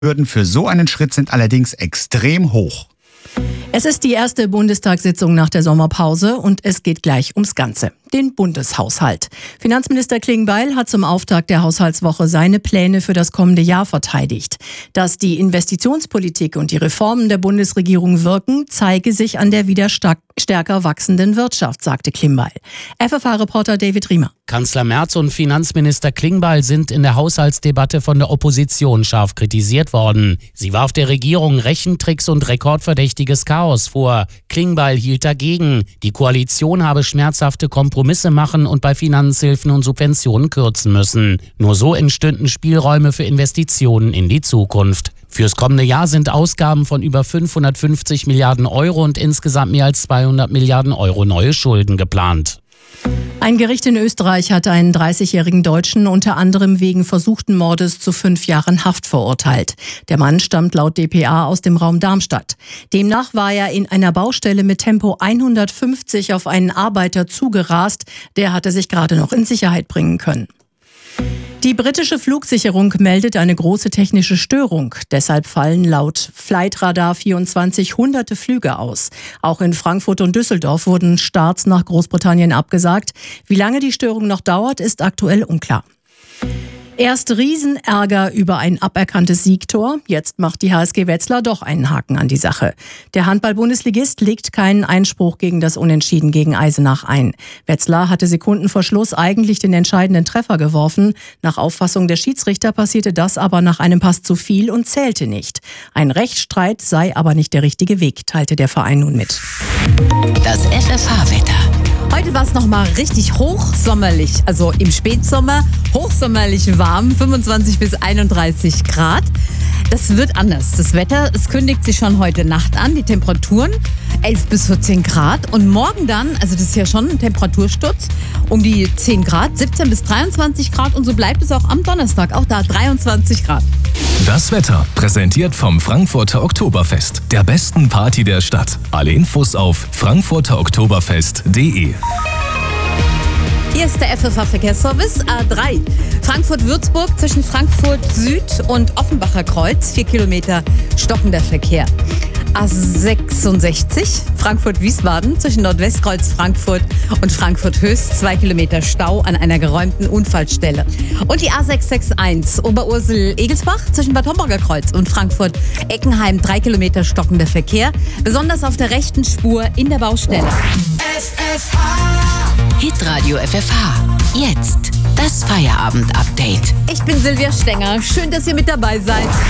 Hürden für so einen Schritt sind allerdings extrem hoch. Es ist die erste Bundestagssitzung nach der Sommerpause und es geht gleich ums Ganze, den Bundeshaushalt. Finanzminister Klingbeil hat zum Auftakt der Haushaltswoche seine Pläne für das kommende Jahr verteidigt. Dass die Investitionspolitik und die Reformen der Bundesregierung wirken, zeige sich an der wieder stärker wachsenden Wirtschaft, sagte Klingbeil. FFH-Reporter David Riemer. Kanzler Merz und Finanzminister Klingbeil sind in der Haushaltsdebatte von der Opposition scharf kritisiert worden. Sie warf der Regierung Rechentricks und rekordverdächtiges Chaos vor. Klingbeil hielt dagegen. Die Koalition habe schmerzhafte Kompromisse machen und bei Finanzhilfen und Subventionen kürzen müssen. Nur so entstünden Spielräume für Investitionen in die Zukunft. Fürs kommende Jahr sind Ausgaben von über 550 Milliarden Euro und insgesamt mehr als 200 Milliarden Euro neue Schulden geplant. Ein Gericht in Österreich hat einen 30-jährigen Deutschen unter anderem wegen versuchten Mordes zu 5 Jahren Haft verurteilt. Der Mann stammt laut dpa aus dem Raum Darmstadt. Demnach war er in einer Baustelle mit Tempo 150 auf einen Arbeiter zugerast. Der hatte sich gerade noch in Sicherheit bringen können. Die britische Flugsicherung meldet eine große technische Störung. Deshalb fallen laut Flightradar 24 hunderte Flüge aus. Auch in Frankfurt und Düsseldorf wurden Starts nach Großbritannien abgesagt. Wie lange die Störung noch dauert, ist aktuell unklar. Erst Riesenärger über ein aberkanntes Siegtor. Jetzt macht die HSG Wetzlar doch einen Haken an die Sache. Der Handball-Bundesligist legt keinen Einspruch gegen das Unentschieden gegen Eisenach ein. Wetzlar hatte Sekunden vor Schluss eigentlich den entscheidenden Treffer geworfen. Nach Auffassung der Schiedsrichter passierte das aber nach einem Pass zu viel und zählte nicht. Ein Rechtsstreit sei aber nicht der richtige Weg, teilte der Verein nun mit. Das FFH-Wetter. Heute war es nochmal richtig hochsommerlich, also im Spätsommer, hochsommerlich warm, 25 bis 31 Grad. Das wird anders. Das Wetter, es kündigt sich schon heute Nacht an, die Temperaturen 11 bis 14 Grad und morgen dann, also das ist ja schon ein Temperatursturz, um die 10 Grad, 17 bis 23 Grad und so bleibt es auch am Donnerstag, auch da 23 Grad. Das Wetter präsentiert vom Frankfurter Oktoberfest, der besten Party der Stadt. Alle Infos auf frankfurteroktoberfest.de. Hier ist der FFH-Verkehrsservice A3. Frankfurt-Würzburg zwischen Frankfurt Süd und Offenbacher Kreuz, 4 Kilometer stockender Verkehr. A66 Frankfurt-Wiesbaden zwischen Nordwestkreuz Frankfurt und Frankfurt-Höchst, 2 Kilometer Stau an einer geräumten Unfallstelle. Und die A661 Oberursel-Egelsbach zwischen Bad Homburger Kreuz und Frankfurt-Eckenheim, 3 Kilometer stockender Verkehr, besonders auf der rechten Spur in der Baustelle. Hitradio FFH. Jetzt das Feierabend-Update. Ich bin Silvia Stenger. Schön, dass ihr mit dabei seid.